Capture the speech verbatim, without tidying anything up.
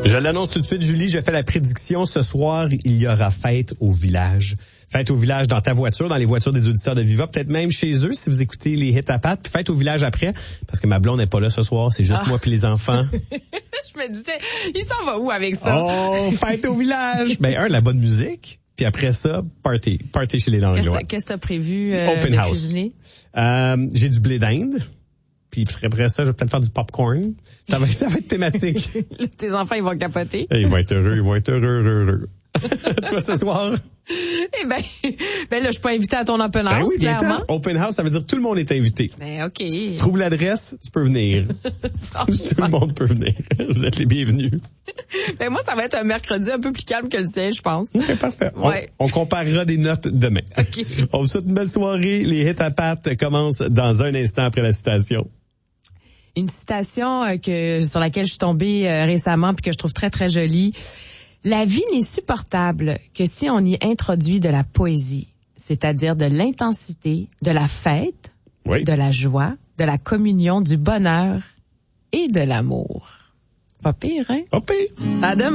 Je l'annonce tout de suite, Julie, je fais la prédiction. Ce soir, il y aura fête au village. Fête au village dans ta voiture, dans les voitures des auditeurs de Viva, peut-être même chez eux si vous écoutez les hits à pattes. Puis fête au village après, parce que ma blonde n'est pas là ce soir, c'est juste ah. moi puis les enfants. Je me disais, il s'en va où avec ça? Oh, fête au village! Ben, un, la bonne musique. Puis après ça, party. Party chez les Langlois. Qu'est-ce que tu as prévu euh, Open de house. cuisiner? Euh, j'ai du blé d'Inde. Puis après ça, je vais peut-être faire du popcorn. Ça va, ça va être thématique. Tes enfants, ils vont capoter. Ils vont être heureux, ils vont être heureux, heureux, heureux. Toi, ce soir? Eh ben, ben là, je suis pas invitée à ton open house, ben oui, clairement. Open house, ça veut dire que tout le monde est invité. Ben, OK. Si tu trouves l'adresse, tu peux venir. tout, tout le monde peut venir. Vous êtes les bienvenus. Ben, moi, ça va être un mercredi un peu plus calme que le tien, je pense. OK, parfait. Ouais. On, on comparera des notes demain. OK. On vous souhaite une belle soirée. Les hits à pattes commencent dans un instant après la citation. Une citation euh, que sur laquelle je suis tombée euh, récemment puis que je trouve très, très jolie. La vie n'est supportable que si on y introduit de la poésie, c'est-à-dire de l'intensité, de la fête, oui. de la joie, de la communion, du bonheur et de l'amour. Pas pire, hein? Pas pire. À demain.